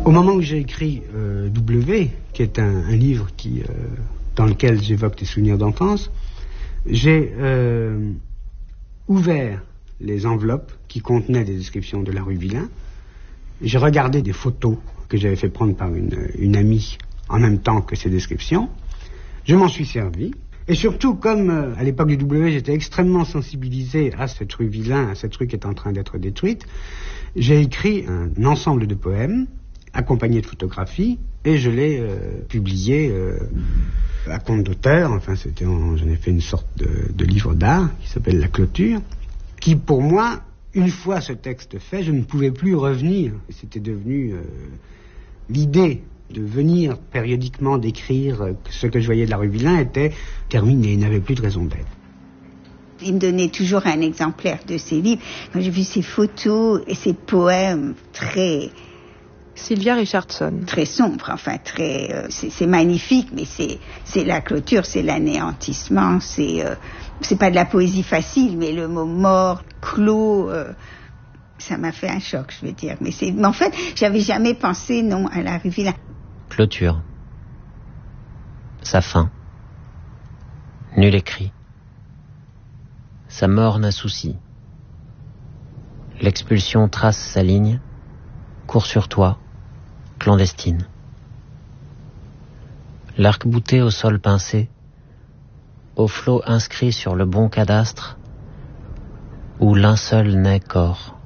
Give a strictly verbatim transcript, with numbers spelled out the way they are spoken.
Au moment où j'ai écrit euh, W, qui est un, un livre qui, euh, dans lequel j'évoque des souvenirs d'enfance, j'ai euh, ouvert les enveloppes qui contenaient des descriptions de la rue Villain. J'ai regardé des photos que j'avais fait prendre par une, une amie en même temps que ces descriptions. Je m'en suis servi. Et surtout, comme euh, à l'époque du W, j'étais extrêmement sensibilisé à cette rue Villain, à cette rue qui est en train d'être détruite, j'ai écrit un ensemble de poèmes accompagné de photographies et je l'ai euh, publié euh, à compte d'auteur. Enfin, c'était en, j'en ai fait une sorte de, de livre d'art qui s'appelle La Clôture, qui pour moi, une fois ce texte fait, je ne pouvais plus revenir. C'était devenu euh, l'idée de venir périodiquement décrire ce que je voyais de la rue Villain était terminée, n'avait plus de raison d'être. Il me donnait toujours un exemplaire de ses livres. Quand j'ai vu ses photos et ses poèmes très... Sylvia Richardson. Très sombre, enfin très... Euh, c'est, c'est magnifique, mais c'est, c'est la clôture, c'est l'anéantissement, c'est... Euh, c'est pas de la poésie facile, mais le mot mort, clos... Euh, ça m'a fait un choc, je veux dire. Mais, c'est, mais en fait, j'avais jamais pensé, non, à la rue Villain. Clôture. Sa fin. Nul écrit. Sa morne insoucie. L'expulsion trace sa ligne, court sur toi, clandestine. L'arc-bouté au sol pincé, au flot inscrit sur le bon cadastre, où l'un seul n'est corps.